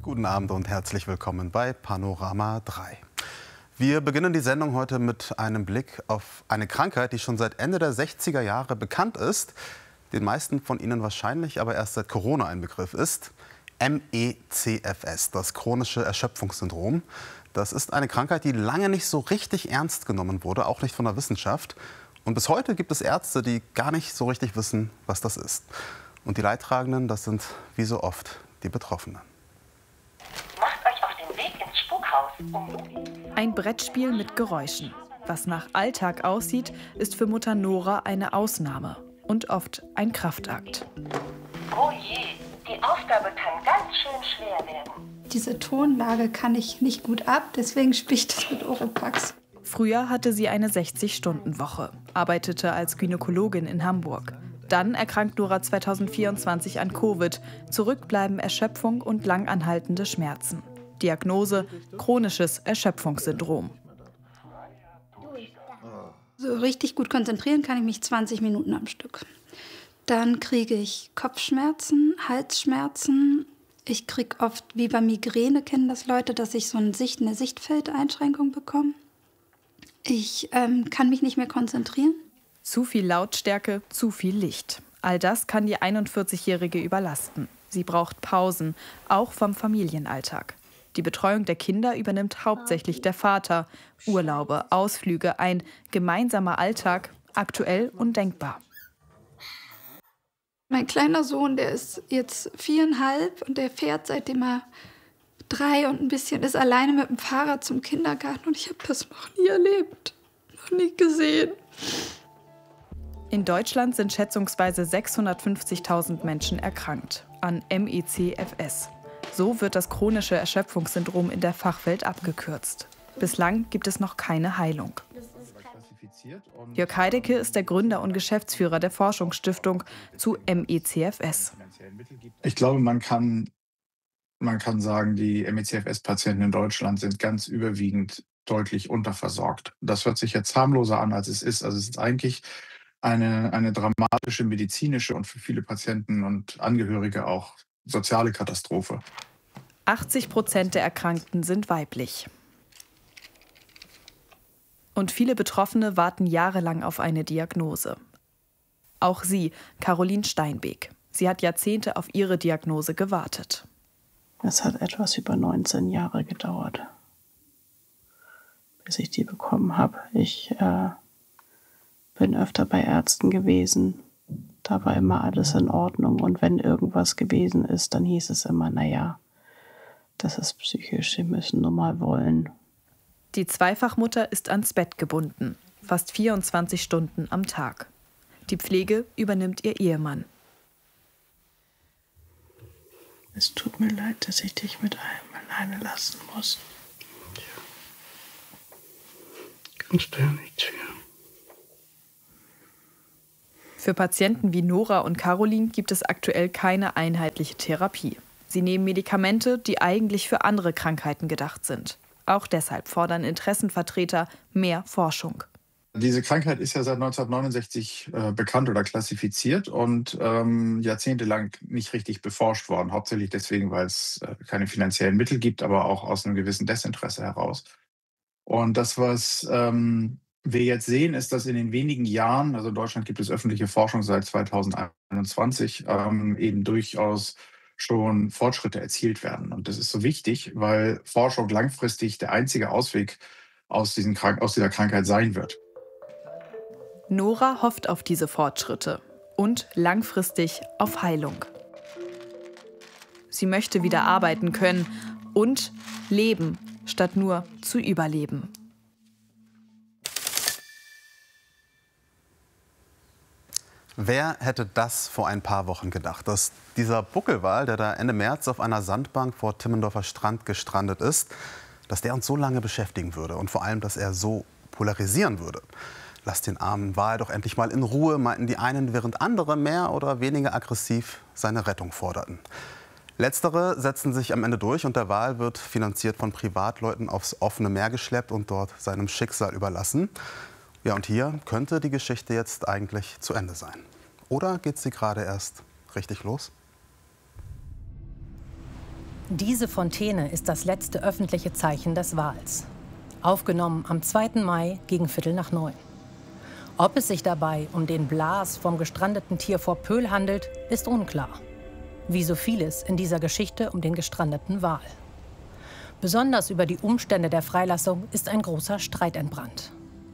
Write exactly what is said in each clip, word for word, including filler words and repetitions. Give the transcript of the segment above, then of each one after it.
Guten Abend und herzlich willkommen bei Panorama drei. Wir beginnen die Sendung heute mit einem Blick auf eine Krankheit, die schon seit Ende der sechziger Jahre bekannt ist, den meisten von Ihnen wahrscheinlich aber erst seit Corona ein Begriff ist. M E C F S, das chronische Erschöpfungssyndrom. Das ist eine Krankheit, die lange nicht so richtig ernst genommen wurde, auch nicht von der Wissenschaft. Und bis heute gibt es Ärzte, die gar nicht so richtig wissen, was das ist. Und die Leidtragenden, das sind wie so oft die Betroffenen. Macht euch auf den Weg ins Spukhaus. Ein Brettspiel mit Geräuschen. Was nach Alltag aussieht, ist für Mutter Nora eine Ausnahme und oft ein Kraftakt. Oh je, die Aufgabe kann ganz schön schwer werden. Diese Tonlage kann ich nicht gut ab, deswegen spiele ich das mit Oropax. Früher hatte sie eine sechzig-Stunden-Woche, arbeitete als Gynäkologin in Hamburg. Dann erkrankt Nora zweitausendvierundzwanzig an Covid. Zurück bleiben Erschöpfung und langanhaltende Schmerzen. Diagnose: chronisches Erschöpfungssyndrom. So richtig gut konzentrieren kann ich mich zwanzig Minuten am Stück. Dann kriege ich Kopfschmerzen, Halsschmerzen. Ich kriege oft, wie bei Migräne, kennen das Leute, dass ich so eine, Sicht, eine Sichtfeldeinschränkung bekomme. Ich ähm, kann mich nicht mehr konzentrieren. Zu viel Lautstärke, zu viel Licht. All das kann die einundvierzigjährige überlasten. Sie braucht Pausen, auch vom Familienalltag. Die Betreuung der Kinder übernimmt hauptsächlich der Vater. Urlaube, Ausflüge, ein gemeinsamer Alltag, aktuell undenkbar. Mein kleiner Sohn, der ist jetzt viereinhalb und der fährt, seitdem er drei und ein bisschen ist, alleine mit dem Fahrrad zum Kindergarten. Und ich habe das noch nie erlebt, noch nie gesehen. In Deutschland sind schätzungsweise sechshundertfünfzigtausend Menschen erkrankt an M E C F S. So wird das chronische Erschöpfungssyndrom in der Fachwelt abgekürzt. Bislang gibt es noch keine Heilung. Jörg Heidecke ist der Gründer und Geschäftsführer der Forschungsstiftung zu M E C F S. Ich glaube, man kann, man kann sagen, die M E C F S-Patienten in Deutschland sind ganz überwiegend deutlich unterversorgt. Das hört sich jetzt harmloser an, als es ist. Also es ist eigentlich eine, eine dramatische medizinische und für viele Patienten und Angehörige auch soziale Katastrophe. achtzig Prozent der Erkrankten sind weiblich. Und viele Betroffene warten jahrelang auf eine Diagnose. Auch sie, Caroline Steinbeck. Sie hat Jahrzehnte auf ihre Diagnose gewartet. Es hat etwas über neunzehn Jahre gedauert, bis ich die bekommen habe. Ich äh, bin öfter bei Ärzten gewesen. Da war immer alles in Ordnung. Und wenn irgendwas gewesen ist, dann hieß es immer, naja, das ist psychisch, Sie müssen nur mal wollen. Die Zweifachmutter ist ans Bett gebunden, fast vierundzwanzig Stunden am Tag. Die Pflege übernimmt ihr Ehemann. Es tut mir leid, dass ich dich mit allem alleine lassen muss. Kannst du ja nichts für. Für Patienten wie Nora und Caroline gibt es aktuell keine einheitliche Therapie. Sie nehmen Medikamente, die eigentlich für andere Krankheiten gedacht sind. Auch deshalb fordern Interessenvertreter mehr Forschung. Diese Krankheit ist ja seit neunzehnhundertneunundsechzig äh, bekannt oder klassifiziert und ähm, jahrzehntelang nicht richtig beforscht worden. Hauptsächlich deswegen, weil es äh, keine finanziellen Mittel gibt, aber auch aus einem gewissen Desinteresse heraus. Und das, was ähm, wir jetzt sehen, ist, dass in den wenigen Jahren, also in Deutschland gibt es öffentliche Forschung seit zweitausendeinundzwanzig, ähm, eben durchaus schon Fortschritte erzielt werden. Und das ist so wichtig, weil Forschung langfristig der einzige Ausweg aus, diesen Krank- aus dieser Krankheit sein wird. Nora hofft auf diese Fortschritte und langfristig auf Heilung. Sie möchte wieder arbeiten können und leben, statt nur zu überleben. Wer hätte das vor ein paar Wochen gedacht, dass dieser Buckelwal, der da Ende März auf einer Sandbank vor Timmendorfer Strand gestrandet ist, dass der uns so lange beschäftigen würde und vor allem, dass er so polarisieren würde. Lass den armen Wal doch endlich mal in Ruhe, meinten die einen, während andere mehr oder weniger aggressiv seine Rettung forderten. Letztere setzen sich am Ende durch und der Wal wird finanziert von Privatleuten aufs offene Meer geschleppt und dort seinem Schicksal überlassen. Ja, und hier könnte die Geschichte jetzt eigentlich zu Ende sein. Oder geht sie gerade erst richtig los? Diese Fontäne ist das letzte öffentliche Zeichen des Wals. Aufgenommen am zweiten Mai gegen Viertel nach neun. Ob es sich dabei um den Blas vom gestrandeten Tier vor Pöhl handelt, ist unklar. Wie so vieles in dieser Geschichte um den gestrandeten Wal. Besonders über die Umstände der Freilassung ist ein großer Streit entbrannt.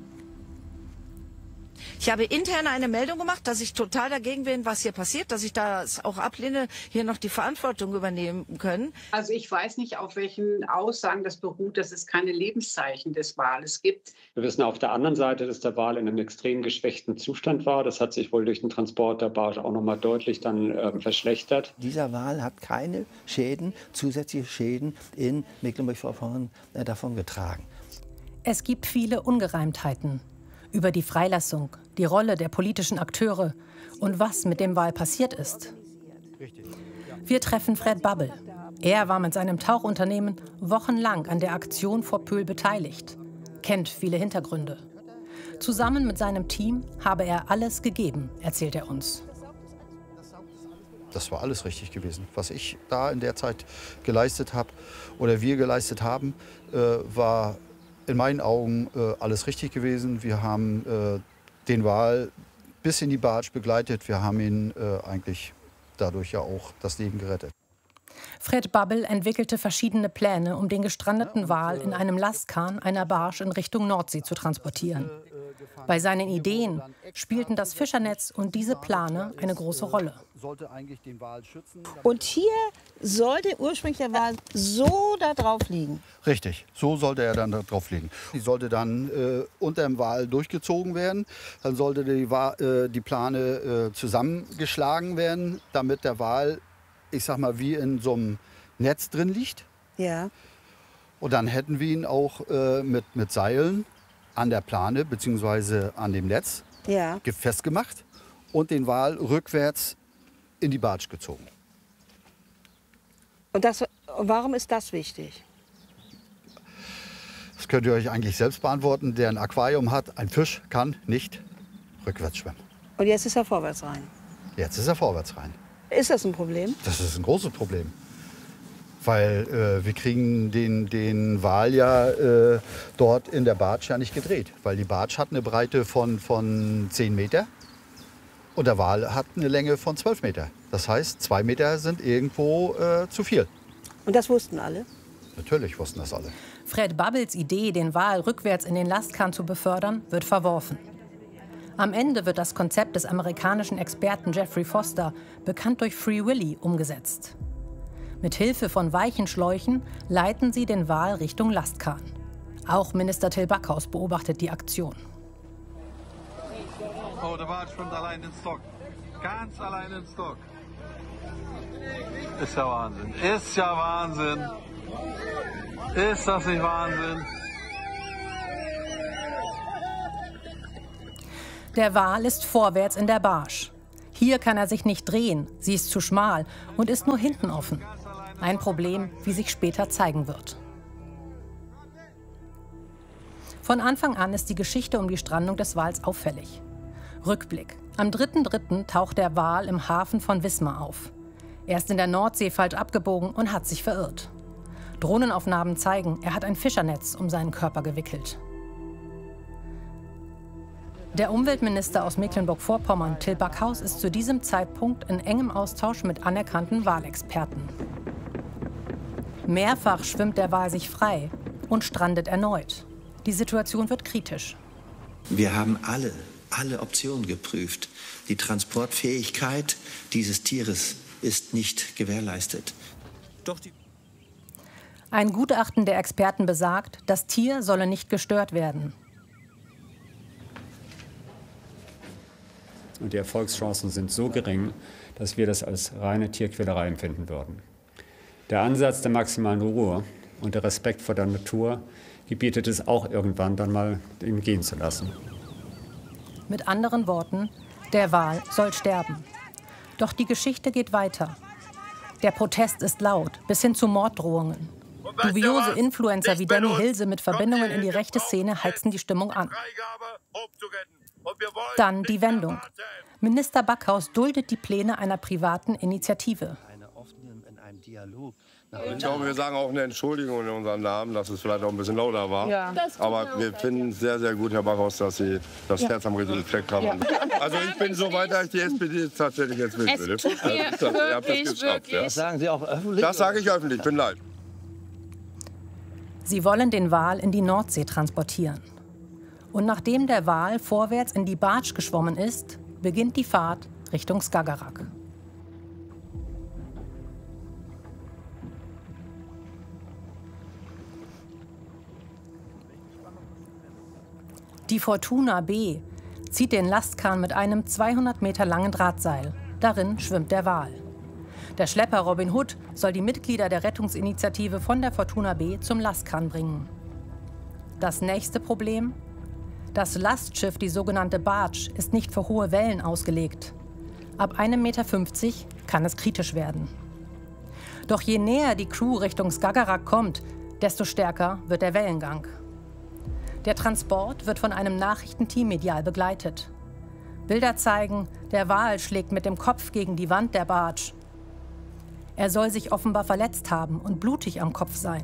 Ich habe intern eine Meldung gemacht, dass ich total dagegen bin, was hier passiert, dass ich das auch ablehne, hier noch die Verantwortung übernehmen können. Also ich weiß nicht, auf welchen Aussagen das beruht, dass es keine Lebenszeichen des Wales gibt. Wir wissen auf der anderen Seite, dass der Wal in einem extrem geschwächten Zustand war. Das hat sich wohl durch den Transport der Barge auch noch mal deutlich dann äh, verschlechtert. Dieser Wal hat keine Schäden, zusätzliche Schäden in Mecklenburg-Vorpommern äh, davon getragen. Es gibt viele Ungereimtheiten über die Freilassung, die Rolle der politischen Akteure und was mit dem Wal passiert ist. Wir treffen Fred Babbel. Er war mit seinem Tauchunternehmen wochenlang an der Aktion vor Pöhl beteiligt, kennt viele Hintergründe. Zusammen mit seinem Team habe er alles gegeben, erzählt er uns. Das war alles richtig gewesen. Was ich da in der Zeit geleistet habe oder wir geleistet haben, äh, war in meinen Augen äh, alles richtig gewesen. Wir haben äh, den Wal bis in die Barge begleitet. Wir haben ihn äh, eigentlich dadurch ja auch das Leben gerettet. Fred Babbel entwickelte verschiedene Pläne, um den gestrandeten Wal in einem Lastkahn einer Barge in Richtung Nordsee zu transportieren. Bei seinen Ideen spielten das Fischernetz und diese Plane eine große Rolle. Und hier sollte ursprünglich der Wal so da drauf liegen? Richtig, so sollte er dann da drauf liegen. Die sollte dann äh, unter dem Wal durchgezogen werden. Dann sollte die, äh, die Plane äh, zusammengeschlagen werden, damit der Wal, ich sag mal, wie in so einem Netz drin liegt. Ja. Und dann hätten wir ihn auch äh, mit, mit Seilen an der Plane bzw. an dem Netz ja. festgemacht und den Wal rückwärts in die Barge gezogen. Und das, warum ist das wichtig? Das könnt ihr euch eigentlich selbst beantworten. Der ein Aquarium hat, ein Fisch kann nicht rückwärts schwimmen. Und jetzt ist er vorwärts rein? Jetzt ist er vorwärts rein. Ist das ein Problem? Das ist ein großes Problem. Weil äh, wir kriegen den, den Wal ja äh, dort in der Barge ja nicht gedreht. Weil die Barge hat eine Breite von, von zehn Meter und der Wal hat eine Länge von zwölf Meter. Das heißt, zwei Meter sind irgendwo äh, zu viel. Und das wussten alle? Natürlich wussten das alle. Fred Babbels Idee, den Wal rückwärts in den Lastkahn zu befördern, wird verworfen. Am Ende wird das Konzept des amerikanischen Experten Jeffrey Foster, bekannt durch Free Willy, umgesetzt. Mit Hilfe von weichen Schläuchen leiten sie den Wal Richtung Lastkahn. Auch Minister Till Backhaus beobachtet die Aktion. Oh, der Wal schwimmt allein ins Dock. Ganz allein ins Dock. Ist ja Wahnsinn. Ist ja Wahnsinn. Ist das nicht Wahnsinn? Der Wal ist vorwärts in der Barge. Hier kann er sich nicht drehen, sie ist zu schmal und ist nur hinten offen. Ein Problem, wie sich später zeigen wird. Von Anfang an ist die Geschichte um die Strandung des Wals auffällig. Rückblick. Am dritten dritten taucht der Wal im Hafen von Wismar auf. Er ist in der Nordsee falsch abgebogen und hat sich verirrt. Drohnenaufnahmen zeigen, er hat ein Fischernetz um seinen Körper gewickelt. Der Umweltminister aus Mecklenburg-Vorpommern, Till Backhaus, ist zu diesem Zeitpunkt in engem Austausch mit anerkannten Walexperten. Mehrfach schwimmt der Wal sich frei und strandet erneut. Die Situation wird kritisch. Wir haben alle, alle Optionen geprüft. Die Transportfähigkeit dieses Tieres ist nicht gewährleistet. Doch die Ein Gutachten der Experten besagt, das Tier solle nicht gestört werden. Und die Erfolgschancen sind so gering, dass wir das als reine Tierquälerei empfinden würden. Der Ansatz der maximalen Ruhe und der Respekt vor der Natur gebietet es auch irgendwann dann mal, ihn gehen zu lassen. Mit anderen Worten, der Wal soll sterben. Doch die Geschichte geht weiter. Der Protest ist laut, bis hin zu Morddrohungen. Dubiose Influencer wie Danny Hilse mit Verbindungen in die rechte Szene heizen die Stimmung an. Dann die Wendung. Minister Backhaus duldet die Pläne einer privaten Initiative. Dialog. Ich glaube, wir sagen auch eine Entschuldigung in unserem Namen, dass es vielleicht auch ein bisschen lauter war. Ja. Aber wir finden es sehr, sehr gut, Herr Bachhaus, dass Sie das Ja. Herz am Reflex haben. Ja. Also ich bin so weit, dass ich die S P D tatsächlich jetzt will. Es bitte. tut mir Also, ich glaub, ihr habt das wirklich, geschafft, wirklich. ja. Das sagen Sie auch öffentlich? Das sage ich öffentlich, bin leid. Sie wollen den Wal in die Nordsee transportieren. Und nachdem der Wal vorwärts in die Bartsch geschwommen ist, beginnt die Fahrt Richtung Skagerrak. Die Fortuna B zieht den Lastkahn mit einem zweihundert Meter langen Drahtseil. Darin schwimmt der Wal. Der Schlepper Robin Hood soll die Mitglieder der Rettungsinitiative von der Fortuna B zum Lastkahn bringen. Das nächste Problem? Das Lastschiff, die sogenannte Bartsch, ist nicht für hohe Wellen ausgelegt. Ab einem Meter fünfzig kann es kritisch werden. Doch je näher die Crew Richtung Skagerrak kommt, desto stärker wird der Wellengang. Der Transport wird von einem Nachrichtenteam medial begleitet. Bilder zeigen, der Wal schlägt mit dem Kopf gegen die Wand der Bartsch. Er soll sich offenbar verletzt haben und blutig am Kopf sein.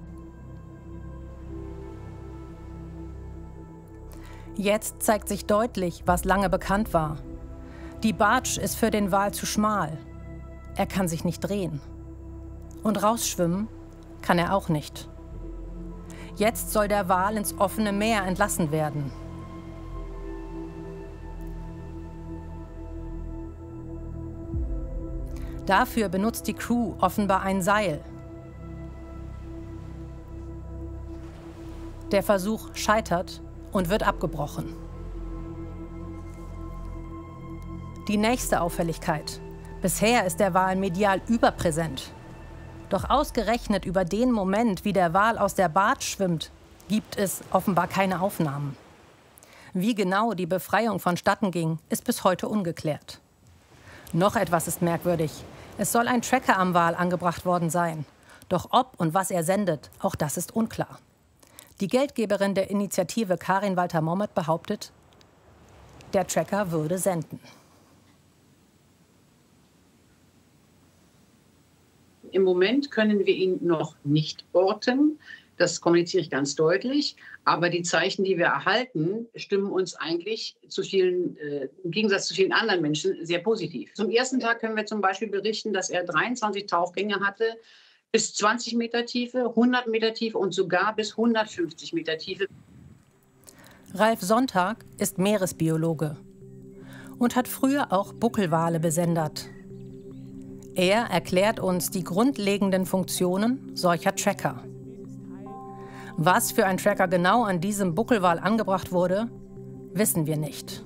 Jetzt zeigt sich deutlich, was lange bekannt war. Die Bartsch ist für den Wal zu schmal. Er kann sich nicht drehen. Und rausschwimmen kann er auch nicht. Jetzt soll der Wal ins offene Meer entlassen werden. Dafür benutzt die Crew offenbar ein Seil. Der Versuch scheitert und wird abgebrochen. Die nächste Auffälligkeit. Bisher ist der Wal medial überpräsent. Doch ausgerechnet über den Moment, wie der Wal aus der Bartsch schwimmt, gibt es offenbar keine Aufnahmen. Wie genau die Befreiung vonstatten ging, ist bis heute ungeklärt. Noch etwas ist merkwürdig. Es soll ein Tracker am Wal angebracht worden sein. Doch ob und was er sendet, auch das ist unklar. Die Geldgeberin der Initiative Karin Walter-Mommet behauptet, der Tracker würde senden. Im Moment können wir ihn noch nicht orten. Das kommuniziere ich ganz deutlich. Aber die Zeichen, die wir erhalten, stimmen uns eigentlich zu vielen, äh, im Gegensatz zu vielen anderen Menschen sehr positiv. Zum ersten Tag können wir zum Beispiel berichten, dass er dreiundzwanzig Tauchgänge hatte, bis zwanzig Meter Tiefe, hundert Meter Tiefe und sogar bis hundertfünfzig Meter Tiefe. Ralf Sonntag ist Meeresbiologe und hat früher auch Buckelwale besendet. Er erklärt uns die grundlegenden Funktionen solcher Tracker. Was für ein Tracker genau an diesem Buckelwal angebracht wurde, wissen wir nicht.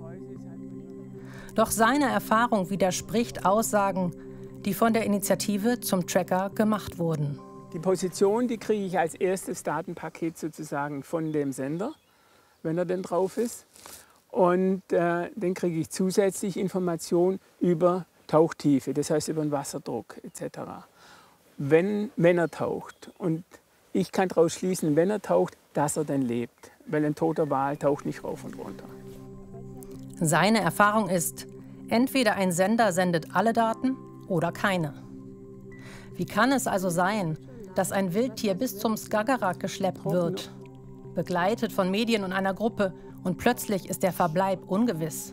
Doch seine Erfahrung widerspricht Aussagen, die von der Initiative zum Tracker gemacht wurden. Die Position, die kriege ich als erstes Datenpaket sozusagen von dem Sender, wenn er denn drauf ist. Und äh, dann kriege ich zusätzlich Informationen über Tauchtiefe, das heißt über den Wasserdruck et cetera. Wenn, wenn er taucht. Und ich kann daraus schließen, wenn er taucht, dass er dann lebt. Weil ein toter Wal taucht nicht rauf und runter. Seine Erfahrung ist, entweder ein Sender sendet alle Daten oder keine. Wie kann es also sein, dass ein Wildtier bis zum Skagerrak geschleppt wird, begleitet von Medien und einer Gruppe, und plötzlich ist der Verbleib ungewiss?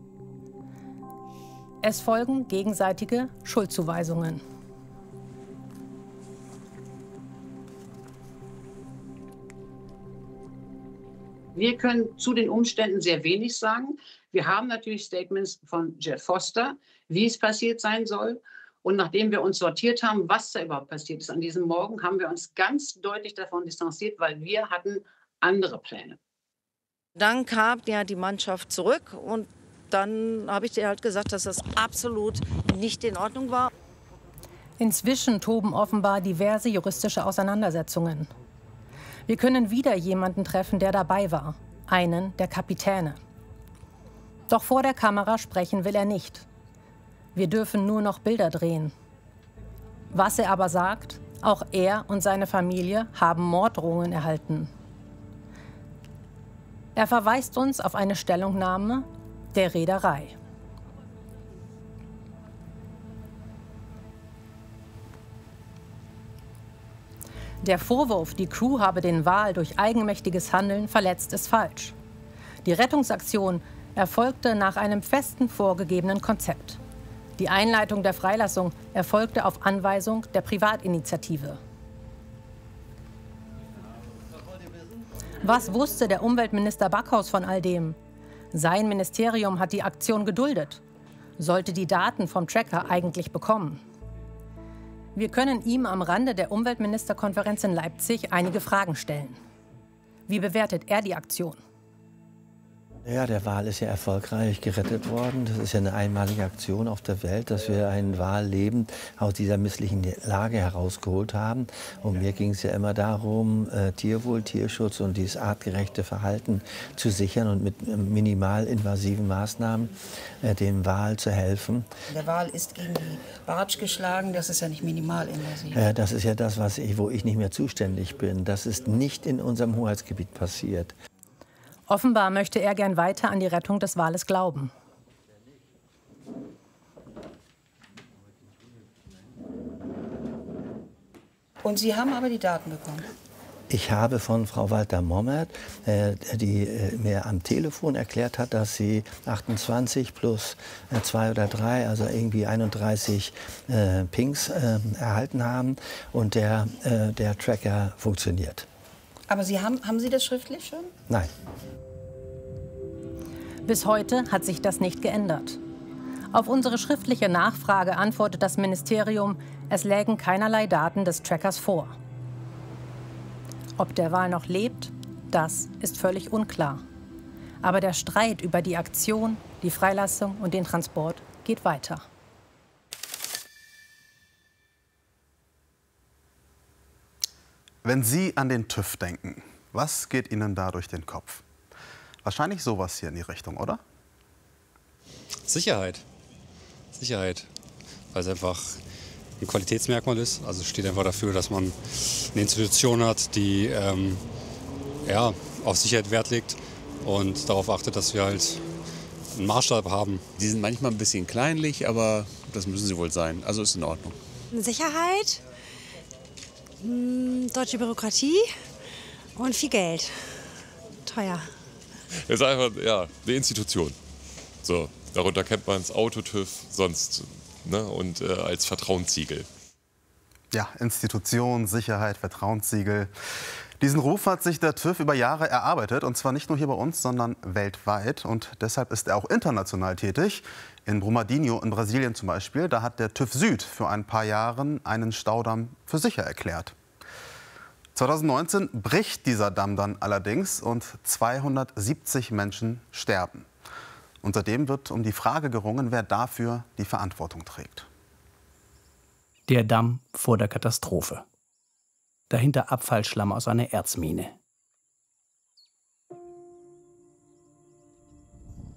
Es folgen gegenseitige Schuldzuweisungen. Wir können zu den Umständen sehr wenig sagen. Wir haben natürlich Statements von Jeff Foster, wie es passiert sein soll. Und nachdem wir uns sortiert haben, was da überhaupt passiert ist an diesem Morgen, haben wir uns ganz deutlich davon distanziert, weil wir hatten andere Pläne. Dann kam ja die Mannschaft zurück und dann habe ich dir halt gesagt, dass das absolut nicht in Ordnung war. Inzwischen toben offenbar diverse juristische Auseinandersetzungen. Wir können wieder jemanden treffen, der dabei war, einen der Kapitäne. Doch vor der Kamera sprechen will er nicht. Wir dürfen nur noch Bilder drehen. Was er aber sagt, auch er und seine Familie haben Morddrohungen erhalten. Er verweist uns auf eine Stellungnahme der Reederei. Der Vorwurf, die Crew habe den Wal durch eigenmächtiges Handeln verletzt, ist falsch. Die Rettungsaktion erfolgte nach einem festen vorgegebenen Konzept. Die Einleitung der Freilassung erfolgte auf Anweisung der Privatinitiative. Was wusste der Umweltminister Backhaus von all dem? Sein Ministerium hat die Aktion geduldet, sollte die Daten vom Tracker eigentlich bekommen. Wir können ihm am Rande der Umweltministerkonferenz in Leipzig einige Fragen stellen. Wie bewertet er die Aktion? Ja, der Wal ist ja erfolgreich gerettet worden. Das ist ja eine einmalige Aktion auf der Welt, dass wir einen Wal lebend aus dieser misslichen Lage herausgeholt haben. Und mir ging es ja immer darum, äh, Tierwohl, Tierschutz und dieses artgerechte Verhalten zu sichern und mit äh, minimal invasiven Maßnahmen äh, dem Wal zu helfen. Der Wal ist gegen die Bartsch geschlagen, das ist ja nicht minimal invasiv. Äh, das ist ja das, was ich, wo ich nicht mehr zuständig bin. Das ist nicht in unserem Hoheitsgebiet passiert. Offenbar möchte er gern weiter an die Rettung des Wales glauben. Und Sie haben aber die Daten bekommen? Ich habe von Frau Walter-Mommert, äh, die äh, mir am Telefon erklärt hat, dass sie achtundzwanzig plus äh, zwei oder drei, also irgendwie einunddreißig äh, Pings äh, erhalten haben und der, äh, der Tracker funktioniert. Aber Sie haben, haben Sie das schriftlich schon? Nein. Bis heute hat sich das nicht geändert. Auf unsere schriftliche Nachfrage antwortet das Ministerium, es lägen keinerlei Daten des Trackers vor. Ob der Wal noch lebt, das ist völlig unklar. Aber der Streit über die Aktion, die Freilassung und den Transport geht weiter. Wenn Sie an den TÜV denken, was geht Ihnen da durch den Kopf? Wahrscheinlich sowas hier in die Richtung, oder? Sicherheit. Sicherheit. Weil es einfach ein Qualitätsmerkmal ist. Also es steht einfach dafür, dass man eine Institution hat, die ähm, ja, auf Sicherheit Wert legt und darauf achtet, dass wir halt einen Maßstab haben. Die sind manchmal ein bisschen kleinlich, aber das müssen sie wohl sein. Also ist in Ordnung. Sicherheit, deutsche Bürokratie und viel Geld. Teuer. Es ist einfach ja, eine Institution. So, darunter kennt man es Auto-TÜV sonst ne, und äh, als Vertrauenssiegel. Ja, Institution, Sicherheit, Vertrauenssiegel. Diesen Ruf hat sich der TÜV über Jahre erarbeitet, und zwar nicht nur hier bei uns, sondern weltweit. Und deshalb ist er auch international tätig. In Brumadinho in Brasilien zum Beispiel, da hat der TÜV Süd für ein paar Jahre einen Staudamm für sicher erklärt. zweitausendneunzehn bricht dieser Damm dann allerdings und zweihundertsiebzig Menschen sterben. Und seitdem wird um die Frage gerungen, wer dafür die Verantwortung trägt. Der Damm vor der Katastrophe. Dahinter Abfallschlamm aus einer Erzmine.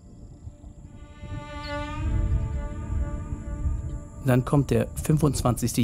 Dann kommt der fünfundzwanzigste